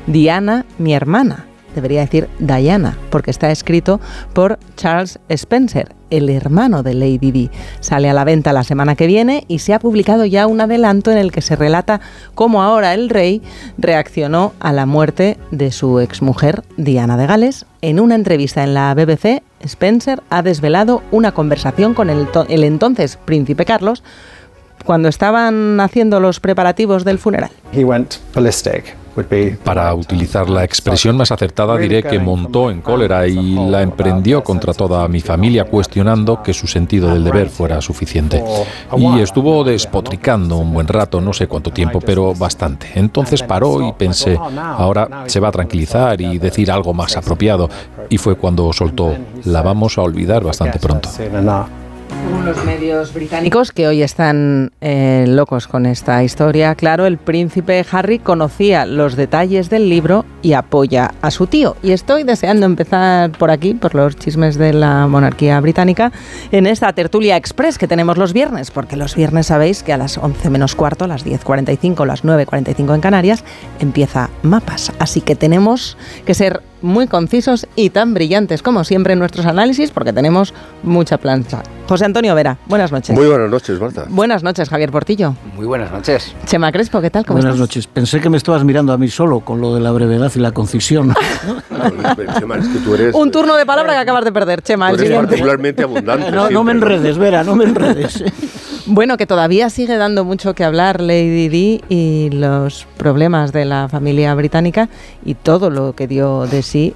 Diana, mi hermana. Debería decir Diana, porque está escrito por Charles Spencer, el hermano de Lady Di. Sale a la venta la semana que viene y se ha publicado ya un adelanto en el que se relata cómo ahora el rey reaccionó a la muerte de su exmujer Diana de Gales. En una entrevista en la BBC, Spencer ha desvelado una conversación con el entonces príncipe Carlos cuando estaban haciendo los preparativos del funeral. He went ballistic. Para utilizar la expresión más acertada, diré que montó en cólera y la emprendió contra toda mi familia, cuestionando que su sentido del deber fuera suficiente. Y estuvo despotricando un buen rato, no sé cuánto tiempo, pero bastante. Entonces paró y pensé, ahora se va a tranquilizar y decir algo más apropiado. Y fue cuando soltó, la vamos a olvidar bastante pronto. Los medios británicos que hoy están locos con esta historia. Claro, el príncipe Harry conocía los detalles del libro y apoya a su tío. Y estoy deseando empezar por aquí, por los chismes de la monarquía británica, en esta tertulia express que tenemos los viernes, porque los viernes sabéis que a las 11 menos cuarto, a las 10:45, las 9:45 en Canarias, empieza Mapas. Así que tenemos que ser muy concisos y tan brillantes como siempre en nuestros análisis, porque tenemos mucha plancha. José Antonio Vera, buenas noches. Muy buenas noches, Marta. Buenas noches, Javier Portillo. Muy buenas noches. Chema Crespo, ¿qué tal? ¿Cómo buenas estás? Noches. Pensé que me estabas mirando a mí solo con lo de la brevedad y la concisión. Chema, es que tú eres... Un turno de palabra que acabas de perder, Chema. Tú eres particularmente abundante. No me enredes, Vera, no me enredes. Bueno, que todavía sigue dando mucho que hablar Lady Di y los problemas de la familia británica y todo lo que dio de sí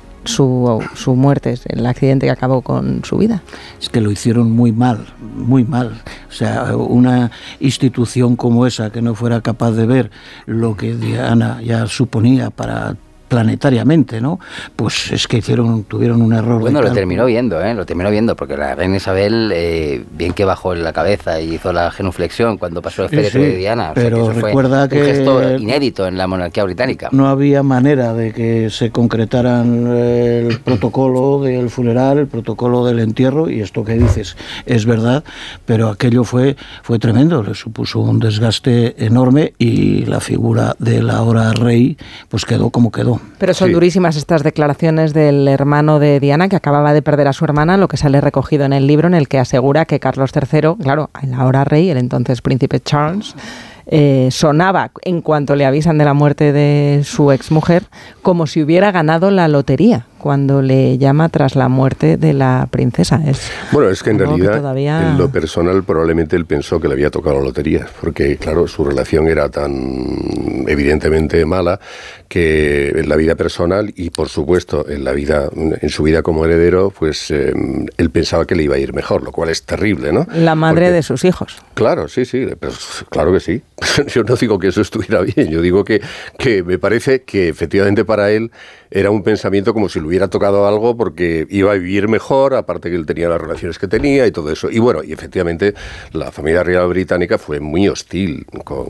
su muerte, el accidente que acabó con su vida. Es que lo hicieron muy mal, muy mal. O sea, una institución como esa que no fuera capaz de ver lo que Diana ya suponía para planetariamente, ¿no? Pues es que tuvieron un error. Bueno, lo terminó viendo, porque la reina Isabel, bien que bajó la cabeza y hizo la genuflexión cuando pasó el féretro de Diana. Pero o sea, que recuerda que un gesto inédito en la monarquía británica. No había manera de que se concretaran el protocolo del funeral, el protocolo del entierro, y esto que dices es verdad, pero aquello fue tremendo, le supuso un desgaste enorme y la figura del ahora rey pues quedó como quedó. Pero son durísimas estas declaraciones del hermano de Diana, que acababa de perder a su hermana, lo que sale recogido en el libro, en el que asegura que Carlos III, claro, el ahora rey, el entonces príncipe Charles, sonaba, en cuanto le avisan de la muerte de su exmujer, como si hubiera ganado la lotería, cuando le llama tras la muerte de la princesa. Bueno, es que en realidad, todavía... en lo personal, probablemente él pensó que le había tocado la lotería, porque, claro, su relación era tan evidentemente mala que en la vida personal y, por supuesto, en su vida como heredero, pues él pensaba que le iba a ir mejor, lo cual es terrible, ¿no? La madre de sus hijos. Claro, sí, pues, claro que sí. Yo no digo que eso estuviera bien, yo digo que me parece que efectivamente para él era un pensamiento como si le hubiera tocado algo porque iba a vivir mejor, aparte que él tenía las relaciones que tenía y todo eso. Y bueno, y efectivamente la familia real británica fue muy hostil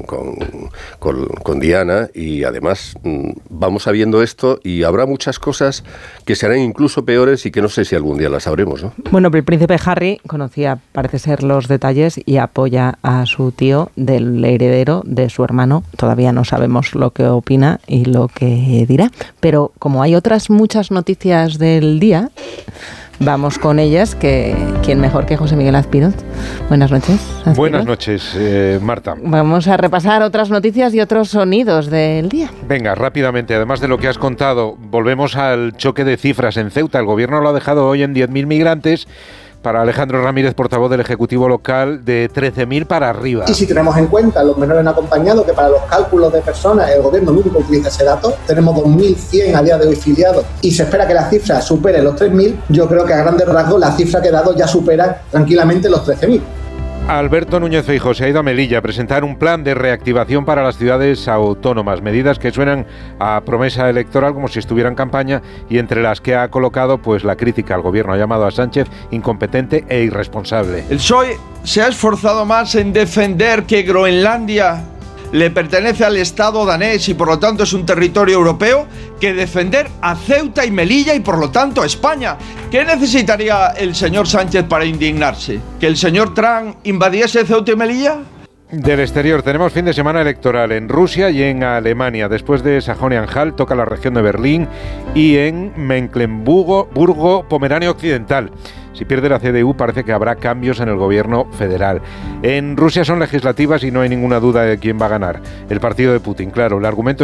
con Diana y además vamos sabiendo esto y habrá muchas cosas que serán incluso peores y que no sé si algún día las sabremos, ¿no? Bueno, pero el príncipe Harry conocía, parece ser, los detalles y apoya a su tío del heredero de su hermano. Todavía no sabemos lo que opina y lo que dirá, pero como hay otras muchas noticias del día, vamos con ellas, que quién mejor que José Miguel Azpiroz. Buenas noches, Azpiroz. Buenas noches, Marta. Vamos a repasar otras noticias y otros sonidos del día. Venga, rápidamente, además de lo que has contado, volvemos al choque de cifras en Ceuta. El gobierno lo ha dejado hoy en 10.000 migrantes. Para Alejandro Ramírez, portavoz del Ejecutivo local, de 13.000 para arriba. Y si tenemos en cuenta los menores no acompañados, que para los cálculos de personas el gobierno único utiliza ese dato, tenemos 2.100 a día de hoy filiados y se espera que la cifra supere los 3.000, yo creo que a grandes rasgos la cifra que he dado ya supera tranquilamente los 13.000. Alberto Núñez Feijóo se ha ido a Melilla a presentar un plan de reactivación para las ciudades autónomas, medidas que suenan a promesa electoral como si estuviera en campaña y entre las que ha colocado pues la crítica al gobierno. Ha llamado a Sánchez incompetente e irresponsable. El PSOE se ha esforzado más en defender que Groenlandia le pertenece al Estado danés y por lo tanto es un territorio europeo, que defender a Ceuta y Melilla y por lo tanto a España. ¿Qué necesitaría el señor Sánchez para indignarse? ¿Que el señor Trump invadiese Ceuta y Melilla? Del exterior, tenemos fin de semana electoral en Rusia y en Alemania. Después de Sajonia-Anhalt toca la región de Berlín y en Mecklemburgo, Pomerania Occidental. Si pierde la CDU parece que habrá cambios en el gobierno federal. En Rusia son legislativas y no hay ninguna duda de quién va a ganar. El partido de Putin, claro. El argumento